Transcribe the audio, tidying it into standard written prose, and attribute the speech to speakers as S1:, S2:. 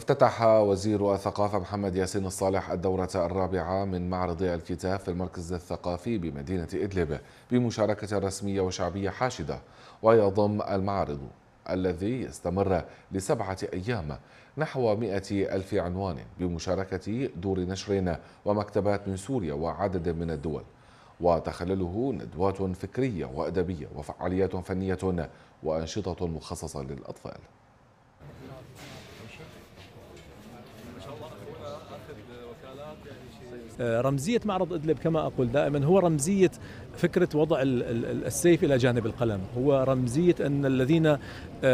S1: افتتح وزير الثقافة محمد ياسين الصالح الدورة الرابعة من معرض الكتاب في المركز الثقافي بمدينة إدلب بمشاركة رسمية وشعبية حاشدة. ويضم المعرض الذي يستمر ل7 أيام نحو 100 ألف عنوان بمشاركة دور نشر ومكتبات من سوريا وعدد من الدول، وتخلله ندوات فكرية وأدبية وفعاليات فنية وأنشطة مخصصة للأطفال.
S2: رمزية معرض إدلب كما أقول دائما هو رمزية فكرة وضع السيف إلى جانب القلم، هو رمزية أن الذين